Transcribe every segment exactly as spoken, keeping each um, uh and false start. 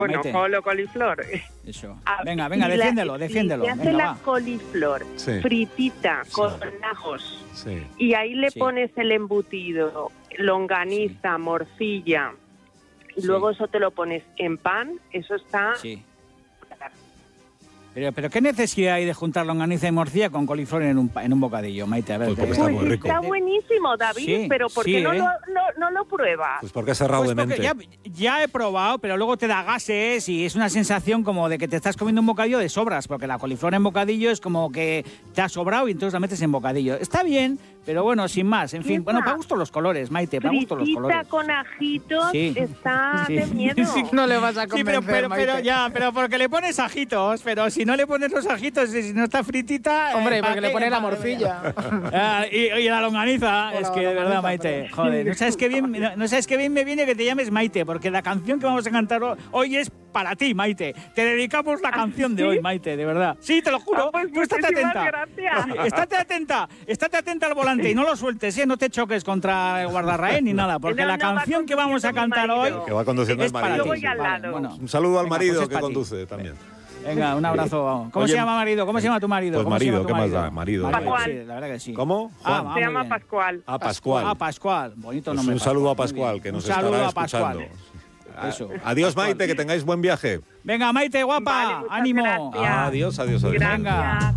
Bueno, Maite. col o coliflor. Eso. Ah, Venga, venga, y la- defiéndelo, y defiéndelo. Se hace Venga, la va. coliflor Sí. fritita Sí. con ajos Sí. y ahí le Sí. pones el embutido, longaniza, morcilla y Sí. luego eso te lo pones en pan, eso está... Sí. Pero, pero ¿qué necesidad hay de juntar longaniza y morcilla con coliflor en un, pa- en un bocadillo, Maite? A ver, Pues porque te- está Pues muy rico. está buenísimo, David, Sí, pero ¿por sí, qué no, ¿eh? lo, no, no lo pruebas? Pues porque has cerrado Pues de porque mente. ya, ya he probado, pero luego te da gases y es una sensación como de que te estás comiendo un bocadillo de sobras, porque la coliflor en bocadillo es como que te ha sobrado y entonces la metes en bocadillo. Está bien, pero bueno, sin más. En fin, Fija. bueno, para gusto los colores, Maite, para gusto los Fritita colores. con ajitos Sí. está Sí. de miedo. Sí. No le vas a Sí, convencer, pero, pero, pero Maite. ya, pero porque le pones ajitos, pero si no le pones los ajitos y si no está fritita... Hombre, eh, porque ¿pa' le qué? pone la Pa- morcilla. Ah, y, y la longaniza, O es la que de verdad, longaniza, Maite, perdón. joder, no sabes qué bien, no, no sabes qué bien me viene que te llames Maite, porque la canción que vamos a cantar ho- hoy es para ti, Maite. Te dedicamos la canción de ¿sí? hoy, Maite, de verdad. Sí, te lo juro. Ah, pues Tú estate muchísimas atenta. gracias. Sí, estate atenta, estate atenta al volante y no lo sueltes, ¿eh? No te choques contra el guardarraén ni nada, porque No, la no, va canción que vamos a conduciendo mi cantar hoy marido. Que va conduciendo es el para marido. ti. Yo voy al Vale, lado. bueno. Un saludo al Venga, marido pues es que para ti. conduce también. Venga, un abrazo. vamos. ¿Cómo Oye, se llama marido? ¿Cómo se llama tu marido? pues ¿Cómo se marido, llama tu ¿qué más da? Marido. Vale, Pascual. sí, la verdad que sí. ¿Cómo? Ah, Juan. va, Se muy llama bien. Pascual. A Pascual. Ah, Pascual. Bonito Pues nombre. un saludo a Muy Pascual, bien. que nos Un saludo estará a Pascual. escuchando. Eso. Adiós, Maite, que tengáis buen viaje. Venga, Maite, guapa. Vale, muchas ánimo. gracias. Adiós, adiós, adiós. Venga.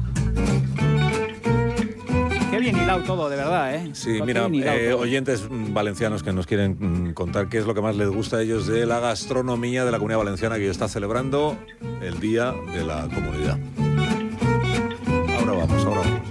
Qué bien hilado todo, de verdad, ¿eh? Sí, Qué mira, bien hilado eh, todo. oyentes mm, valencianos que nos quieren mm, contar qué es lo que más les gusta a ellos de la gastronomía de la Comunidad Valenciana, que hoy está celebrando el Día de la Comunidad. Ahora vamos, ahora vamos.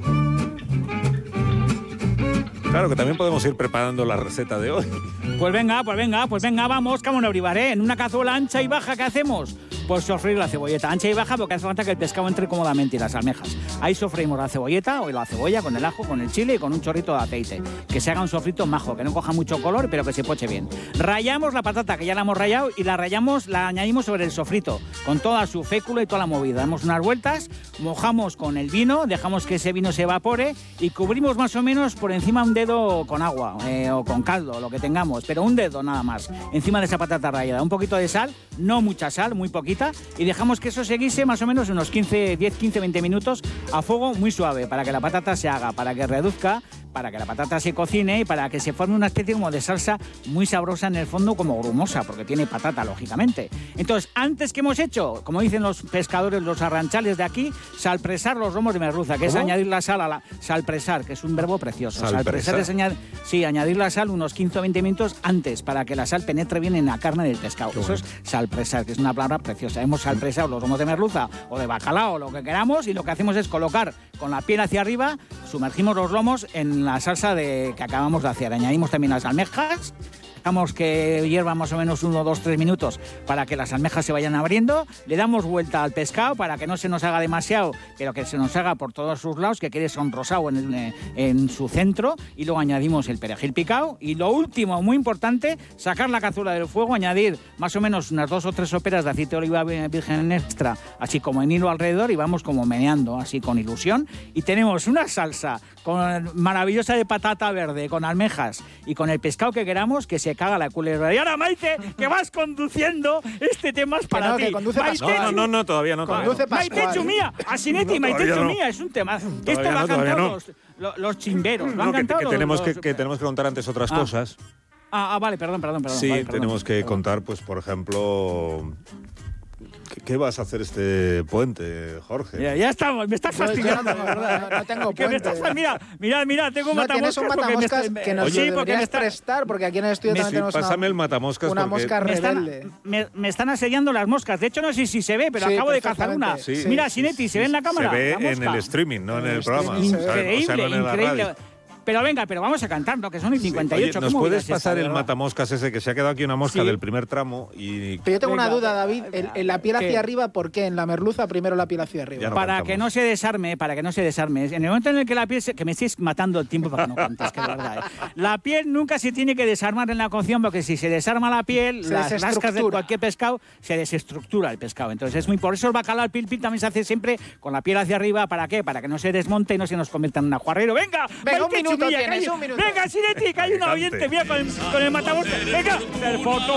Claro que también podemos ir preparando la receta de hoy. Pues venga, pues venga, pues venga, vamos, como no ¿eh? En una cazuela ancha y baja, ¿qué hacemos? Pues sofreír la cebolleta ancha y baja porque hace falta que el pescado entre cómodamente y las almejas. Ahí sofreímos la cebolleta o la cebolla con el ajo, con el chile y con un chorrito de aceite. Que se haga un sofrito majo, que no coja mucho color, pero que se poche bien. Rayamos la patata, que ya la hemos rayado, y la rayamos, la añadimos sobre el sofrito, con toda su fécula y toda la movida. Damos unas vueltas, mojamos con el vino, dejamos que ese vino se evapore y cubrimos más o menos por encima un dedo con agua eh, o con caldo, lo que tengamos, pero un dedo nada más, encima de esa patata rallada. Un poquito de sal, no mucha sal, muy poquita, y dejamos que eso se guise más o menos unos quince, diez, quince, veinte minutos a fuego muy suave para que la patata se haga, para que reduzca, para que la patata se cocine y para que se forme una especie como de salsa muy sabrosa en el fondo, como grumosa, porque tiene patata, lógicamente. Entonces, antes que hemos hecho, como dicen los pescadores, los arranchales de aquí, salpresar los lomos de merluza, que es ¿Cómo? añadir la sal a la... Salpresar, que es un verbo precioso. ¿Salpresar? Salpresar es añadir... Sí, añadir la sal unos quince o veinte minutos antes, para que la sal penetre bien en la carne del pescado. Qué Eso bueno. es salpresar, que es una palabra preciosa. Hemos salpresado los lomos de merluza o de bacalao, lo que queramos, y lo que hacemos es colocar con la piel hacia arriba, sumergimos los lomos en la salsa de que acabamos de hacer. Añadimos también las almejas, dejamos que hierva más o menos uno, dos, tres minutos para que las almejas se vayan abriendo, le damos vuelta al pescado para que no se nos haga demasiado, pero que se nos haga por todos sus lados, que quede sonrosado en, el- en su centro, y luego añadimos el perejil picado, y lo último, muy importante, sacar la cazuela del fuego, añadir más o menos unas dos o tres soperas de aceite de oliva virgen extra, así como en hilo alrededor, y vamos como meneando, así con ilusión, y tenemos una salsa con, maravillosa de patata verde, con almejas y con el pescado que queramos, que se caga la culebra. Y ahora, Maite, que vas conduciendo, este tema es para no, ti. que conduce Maite, Pascual. No, no, no, no, todavía no. todavía no. Conduce Maite Pascual. Chumía, Asinetti, No, Maite todavía no. Chumía, es un tema. Esto Todavía lo no, han todavía cantado no. los, los, los chimberos, lo han No, que, cantado que los- tenemos que, los- que tenemos que contar antes otras Ah. cosas. Ah, ah, vale, perdón, perdón, perdón. Sí, vale, perdón, tenemos que perdón. contar, pues, por ejemplo, ¿qué, qué vas a hacer este puente, Jorge? Ya, ya estamos, me estás Yo- yo fastidiando, no tengo- de verdad. no- no tengo Que me puente. estás- mira, mira, mira, tengo No, tienes un matamoscas porque me matamoscas está- que nos sí, porque me deberías está- prestar, porque aquí en el estudio Me- también Sí, tenemos pásame una, el matamoscas una porque- mosca Me están, rebelde. me, me están asediando las moscas. De hecho, no sé si se ve, pero Sí, acabo de cazar perfectamente. una. Sí, Mira, sí, Sinetti, ¿se ve en la cámara? Se ve La en mosca. el streaming, no en En el el programa. streaming o sea, se ve. o sea, no Increíble, en la increíble. radio. Pero venga, pero vamos a cantar, ¿no? Que son y cincuenta y ocho. Oye, ¿nos ¿Qué puedes movida es esta, pasar de el verdad? matamoscas ese que se ha quedado aquí una mosca Sí. del primer tramo? Y Pero yo tengo Venga. una duda, David. El- en la piel ¿Qué? hacia arriba, ¿por qué? En la merluza primero la piel hacia arriba. Ya no Para cantamos. que no se desarme, para que no se desarme. En el momento en el que la piel se, que me estéis matando el tiempo para que no cantes, que es verdad. ¿eh? La piel nunca se tiene que desarmar en la cocción, porque si se desarma la piel, Se las lascas de desestructura. cualquier pescado, se desestructura el pescado. Entonces es muy por eso el bacalao al pil pil también se hace siempre con la piel hacia arriba. ¿Para qué? Para que no se desmonte y no se nos convierta en un ajuarrero. Venga, Venga, un Maite minuto Chumilla, que tienes, hay- un minuto. Venga, Sinetti, que hay un Cante. oyente, mira con el, con el matamoscas. Venga, hacer foto.